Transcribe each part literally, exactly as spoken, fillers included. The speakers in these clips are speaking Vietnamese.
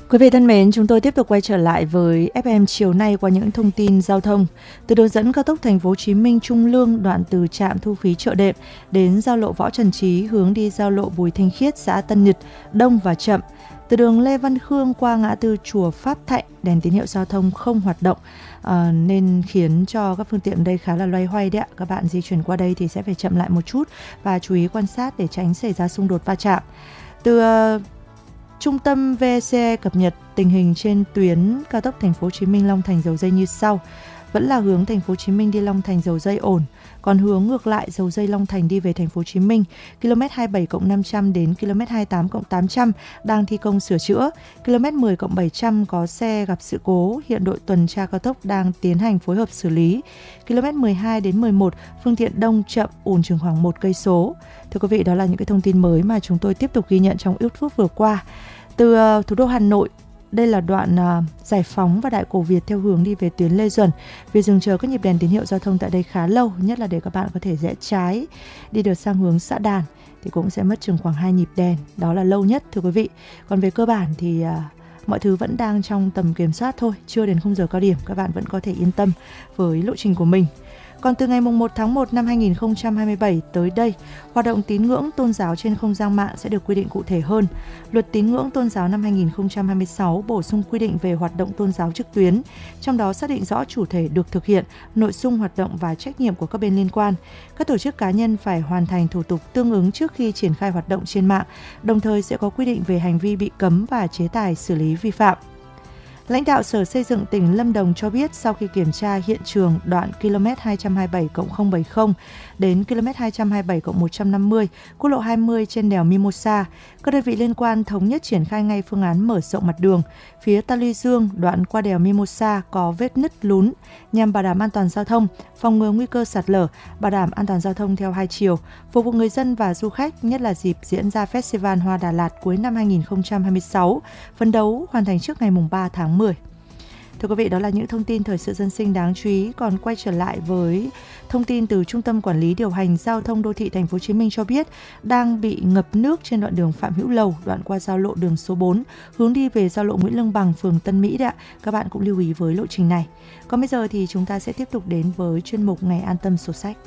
Quý vị thân mến, chúng tôi tiếp tục quay trở lại với ép em chiều nay qua những thông tin giao thông. Từ đường dẫn cao tốc Thành phố Hồ Chí Minh Trung Lương đoạn từ trạm thu phí Chợ Đệm đến giao lộ Võ Trần Chí hướng đi giao lộ Bùi Thanh Khiết, xã Tân Nhật đông và chậm. Từ đường Lê Văn Khương qua ngã tư chùa Pháp Thạnh, đèn tín hiệu giao thông không hoạt động à, nên khiến cho các phương tiện đây khá là loay hoay đấy ạ. Các bạn di chuyển qua đây thì sẽ phải chậm lại một chút và chú ý quan sát để tránh xảy ra xung đột va chạm. Từ uh, Trung tâm vê e xê cập nhật tình hình trên tuyến cao tốc Thành phố Hồ Chí Minh Long Thành Dầu Dây như sau. Vẫn là hướng Thành phố Hồ Chí Minh đi Long Thành Dầu Dây ổn, còn hướng ngược lại Dầu Dây Long Thành đi về Thành phố Hồ Chí Minh, km hai mươi bảy cộng năm trăm đến km hai mươi tám cộng tám trăm đang thi công sửa chữa, km mười cộng bảy trăm có xe gặp sự cố, hiện đội tuần tra cao tốc đang tiến hành phối hợp xử lý. km mười hai đến mười một phương tiện đông chậm ùn chừng khoảng một cây số. Thưa quý vị, đó là những cái thông tin mới mà chúng tôi tiếp tục ghi nhận trong ít phút vừa qua. Từ uh, thủ đô Hà Nội, đây là đoạn uh, Giải Phóng và Đại Cổ Việt theo hướng đi về tuyến Lê Duẩn. Việc dừng chờ các nhịp đèn tín hiệu giao thông tại đây khá lâu, nhất là để các bạn có thể rẽ trái đi được sang hướng xã Đàn thì cũng sẽ mất chừng khoảng hai nhịp đèn, đó là lâu nhất thưa quý vị. Còn về cơ bản thì uh, mọi thứ vẫn đang trong tầm kiểm soát thôi, chưa đến khung giờ cao điểm, các bạn vẫn có thể yên tâm với lộ trình của mình. Còn từ ngày một tháng một năm hai nghìn không trăm hai mươi bảy tới đây, hoạt động tín ngưỡng tôn giáo trên không gian mạng sẽ được quy định cụ thể hơn. Luật tín ngưỡng tôn giáo năm hai nghìn không trăm hai mươi sáu bổ sung quy định về hoạt động tôn giáo trực tuyến, trong đó xác định rõ chủ thể được thực hiện, nội dung hoạt động và trách nhiệm của các bên liên quan. Các tổ chức cá nhân phải hoàn thành thủ tục tương ứng trước khi triển khai hoạt động trên mạng, đồng thời sẽ có quy định về hành vi bị cấm và chế tài xử lý vi phạm. Lãnh đạo Sở Xây dựng tỉnh Lâm Đồng cho biết sau khi kiểm tra hiện trường đoạn km hai trăm hai mươi bảy cộng không bảy không đến km hai trăm hai mươi bảy cộng một trăm năm mươi, quốc lộ hai mươi trên đèo Mimosa, các đơn vị liên quan thống nhất triển khai ngay phương án mở rộng mặt đường. Phía ta luy dương, đoạn qua đèo Mimosa có vết nứt lún nhằm bảo đảm an toàn giao thông, phòng ngừa nguy cơ sạt lở, bảo đảm an toàn giao thông theo hai chiều, phục vụ người dân và du khách, nhất là dịp diễn ra Festival Hoa Đà Lạt cuối năm hai nghìn không trăm hai mươi sáu, phấn đấu hoàn thành trước ngày ba tháng mười. Thưa quý vị, đó là những thông tin thời sự dân sinh đáng chú ý. Còn quay trở lại với thông tin từ Trung tâm Quản lý Điều hành Giao thông Đô thị Thành phố Hồ Chí Minh cho biết đang bị ngập nước trên đoạn đường Phạm Hữu Lầu, đoạn qua giao lộ đường số bốn, hướng đi về giao lộ Nguyễn Lương Bằng, phường Tân Mỹ đấy ạ. Các bạn cũng lưu ý với lộ trình này. Còn bây giờ thì chúng ta sẽ tiếp tục đến với chuyên mục Ngày An Tâm Sổ Sách.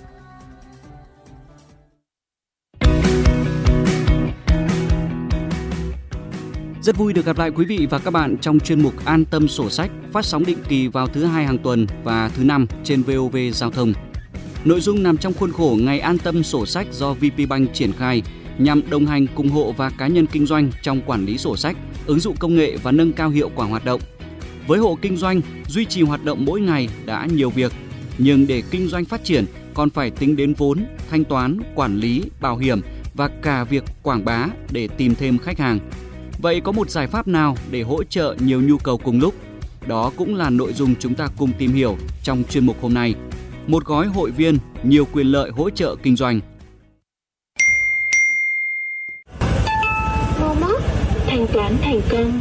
Rất vui được gặp lại quý vị và các bạn trong chuyên mục An Tâm Sổ Sách, phát sóng định kỳ vào thứ hai hàng tuần và thứ năm trên vê o vê Giao thông. Nội dung nằm trong khuôn khổ Ngày An Tâm Sổ Sách do vê pê Bank triển khai nhằm đồng hành cùng hộ và cá nhân kinh doanh trong quản lý sổ sách, ứng dụng công nghệ và nâng cao hiệu quả hoạt động. Với hộ kinh doanh, duy trì hoạt động mỗi ngày đã nhiều việc, nhưng để kinh doanh phát triển còn phải tính đến vốn, thanh toán, quản lý, bảo hiểm và cả việc quảng bá để tìm thêm khách hàng. Vậy có một giải pháp nào để hỗ trợ nhiều nhu cầu cùng lúc? Đó cũng là nội dung chúng ta cùng tìm hiểu trong chuyên mục hôm nay. Một gói hội viên, nhiều quyền lợi hỗ trợ kinh doanh. Momox, thanh toán thành công.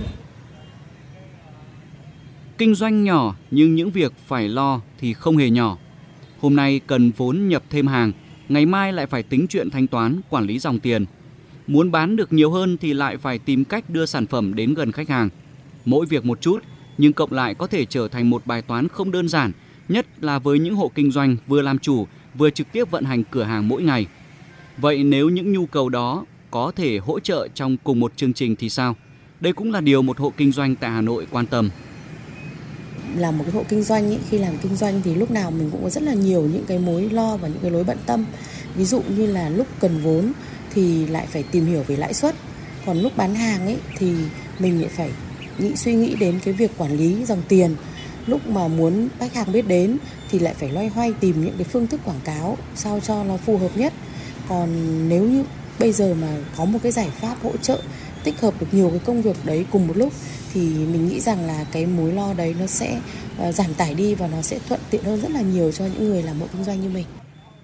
Kinh doanh nhỏ nhưng những việc phải lo thì không hề nhỏ. Hôm nay cần vốn nhập thêm hàng, ngày mai lại phải tính chuyện thanh toán, quản lý dòng tiền. Muốn bán được nhiều hơn thì lại phải tìm cách đưa sản phẩm đến gần khách hàng. Mỗi việc một chút, nhưng cộng lại có thể trở thành một bài toán không đơn giản, nhất là với những hộ kinh doanh vừa làm chủ, vừa trực tiếp vận hành cửa hàng mỗi ngày. Vậy nếu những nhu cầu đó có thể hỗ trợ trong cùng một chương trình thì sao? Đây cũng là điều một hộ kinh doanh tại Hà Nội quan tâm. Là một cái hộ kinh doanh ý, khi làm kinh doanh thì lúc nào mình cũng có rất là nhiều những cái mối lo và những cái mối bận tâm. Ví dụ như là lúc cần vốn thì lại phải tìm hiểu về lãi suất. Còn lúc bán hàng ấy thì mình lại phải nghĩ suy nghĩ đến cái việc quản lý dòng tiền. Lúc mà muốn khách hàng biết đến thì lại phải loay hoay tìm những cái phương thức quảng cáo sao cho nó phù hợp nhất. Còn nếu như bây giờ mà có một cái giải pháp hỗ trợ tích hợp được nhiều cái công việc đấy cùng một lúc thì mình nghĩ rằng là cái mối lo đấy nó sẽ uh, giảm tải đi và nó sẽ thuận tiện hơn rất là nhiều cho những người làm hộ kinh doanh như mình.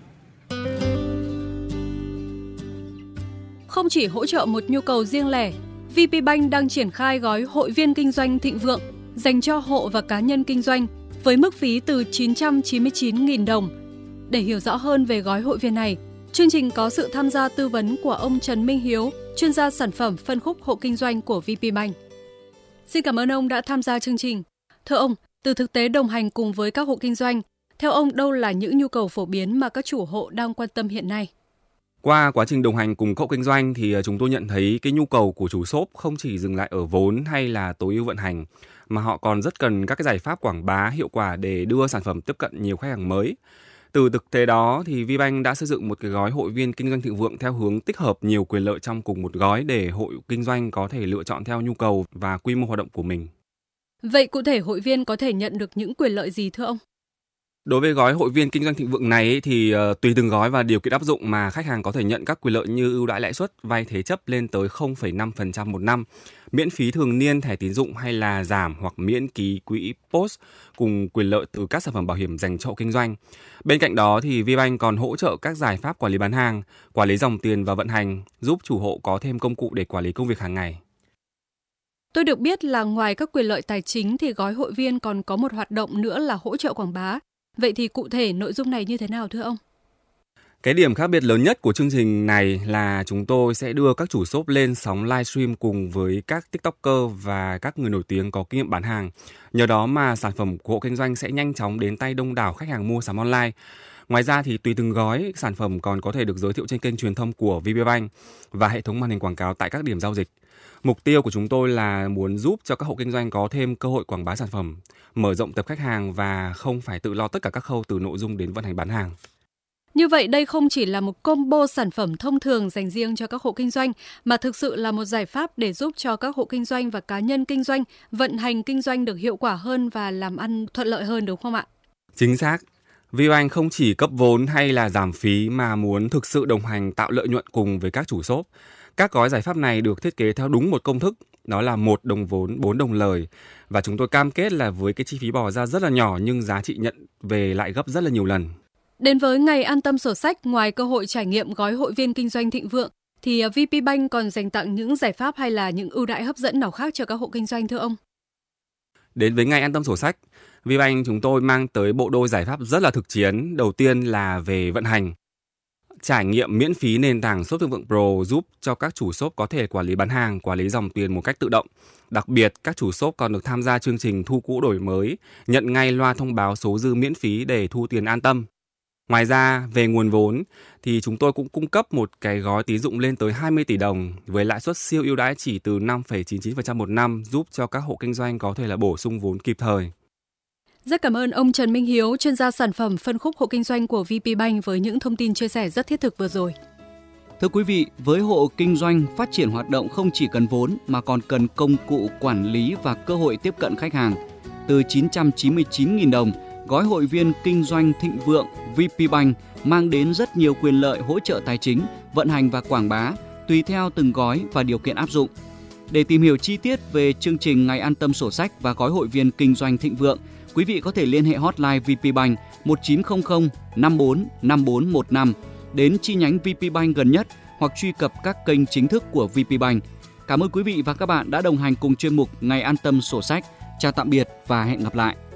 Không chỉ hỗ trợ một nhu cầu riêng lẻ, vê pê Bank đang triển khai gói hội viên kinh doanh thịnh vượng dành cho hộ và cá nhân kinh doanh với mức phí từ chín trăm chín mươi chín nghìn đồng. Để hiểu rõ hơn về gói hội viên này, chương trình có sự tham gia tư vấn của ông Trần Minh Hiếu, chuyên gia sản phẩm phân khúc hộ kinh doanh của vê pê Bank. Xin cảm ơn ông đã tham gia chương trình. Thưa ông, từ thực tế đồng hành cùng với các hộ kinh doanh, theo ông đâu là những nhu cầu phổ biến mà các chủ hộ đang quan tâm hiện nay? Qua quá trình đồng hành cùng hộ kinh doanh thì chúng tôi nhận thấy cái nhu cầu của chủ shop không chỉ dừng lại ở vốn hay là tối ưu vận hành, mà họ còn rất cần các cái giải pháp quảng bá hiệu quả để đưa sản phẩm tiếp cận nhiều khách hàng mới. Từ thực tế đó thì VPBank đã xây dựng một cái gói hội viên kinh doanh thịnh vượng theo hướng tích hợp nhiều quyền lợi trong cùng một gói để hộ kinh doanh có thể lựa chọn theo nhu cầu và quy mô hoạt động của mình. Vậy cụ thể hội viên có thể nhận được những quyền lợi gì thưa ông? Đối với gói hội viên kinh doanh thịnh vượng này thì uh, tùy từng gói và điều kiện áp dụng mà khách hàng có thể nhận các quyền lợi như ưu đãi lãi suất, vay thế chấp lên tới không phẩy năm phần trăm một năm, miễn phí thường niên thẻ tín dụng hay là giảm hoặc miễn ký quỹ post cùng quyền lợi từ các sản phẩm bảo hiểm dành cho hộ kinh doanh. Bên cạnh đó thì VPBank còn hỗ trợ các giải pháp quản lý bán hàng, quản lý dòng tiền và vận hành, giúp chủ hộ có thêm công cụ để quản lý công việc hàng ngày. Tôi được biết là ngoài các quyền lợi tài chính thì gói hội viên còn có một hoạt động nữa là hỗ trợ quảng bá. Vậy thì cụ thể nội dung này như thế nào thưa ông? Cái điểm khác biệt lớn nhất của chương trình này là chúng tôi sẽ đưa các chủ shop lên sóng livestream cùng với các TikToker và các người nổi tiếng có kinh nghiệm bán hàng. Nhờ đó mà sản phẩm của hộ kinh doanh sẽ nhanh chóng đến tay đông đảo khách hàng mua sắm online. Ngoài ra thì tùy từng gói, sản phẩm còn có thể được giới thiệu trên kênh truyền thông của VPBank và hệ thống màn hình quảng cáo tại các điểm giao dịch. Mục tiêu của chúng tôi là muốn giúp cho các hộ kinh doanh có thêm cơ hội quảng bá sản phẩm, mở rộng tập khách hàng và không phải tự lo tất cả các khâu từ nội dung đến vận hành bán hàng. Như vậy đây không chỉ là một combo sản phẩm thông thường dành riêng cho các hộ kinh doanh, mà thực sự là một giải pháp để giúp cho các hộ kinh doanh và cá nhân kinh doanh vận hành kinh doanh được hiệu quả hơn và làm ăn thuận lợi hơn, đúng không ạ? Chính xác. VPBank không chỉ cấp vốn hay là giảm phí mà muốn thực sự đồng hành tạo lợi nhuận cùng với các chủ shop. Các gói giải pháp này được thiết kế theo đúng một công thức, đó là một đồng vốn, bốn đồng lời. Và chúng tôi cam kết là với cái chi phí bỏ ra rất là nhỏ nhưng giá trị nhận về lại gấp rất là nhiều lần. Đến với ngày an tâm sổ sách, ngoài cơ hội trải nghiệm gói hội viên kinh doanh thịnh vượng, thì VPBank còn dành tặng những giải pháp hay là những ưu đãi hấp dẫn nào khác cho các hộ kinh doanh thưa ông? Đến với ngày an tâm sổ sách, VPBank chúng tôi mang tới bộ đôi giải pháp rất là thực chiến. Đầu tiên là về vận hành. Trải nghiệm miễn phí nền tảng Shop Thịnh Vượng Pro giúp cho các chủ shop có thể quản lý bán hàng, quản lý dòng tiền một cách tự động. Đặc biệt, các chủ shop còn được tham gia chương trình thu cũ đổi mới, nhận ngay loa thông báo số dư miễn phí để thu tiền an tâm. Ngoài ra, về nguồn vốn thì chúng tôi cũng cung cấp một cái gói tín dụng lên tới hai mươi tỷ đồng với lãi suất siêu ưu đãi chỉ từ năm phẩy chín chín phần trăm một năm, giúp cho các hộ kinh doanh có thể là bổ sung vốn kịp thời. Rất cảm ơn ông Trần Minh Hiếu, chuyên gia sản phẩm phân khúc hộ kinh doanh của VPBank với những thông tin chia sẻ rất thiết thực vừa rồi. Thưa quý vị, với hộ kinh doanh, phát triển hoạt động không chỉ cần vốn mà còn cần công cụ quản lý và cơ hội tiếp cận khách hàng. Từ chín trăm chín mươi chín nghìn đồng, gói hội viên kinh doanh thịnh vượng VPBank mang đến rất nhiều quyền lợi hỗ trợ tài chính, vận hành và quảng bá, tùy theo từng gói và điều kiện áp dụng. Để tìm hiểu chi tiết về chương trình Ngày An Tâm Sổ Sách và gói hội viên kinh doanh thịnh vượng, quý vị có thể liên hệ hotline VPBank một chín không không năm bốn năm bốn một năm đến chi nhánh VPBank gần nhất hoặc truy cập các kênh chính thức của VPBank. Cảm ơn quý vị và các bạn đã đồng hành cùng chuyên mục Ngày An Tâm Sổ Sách. Chào tạm biệt và hẹn gặp lại.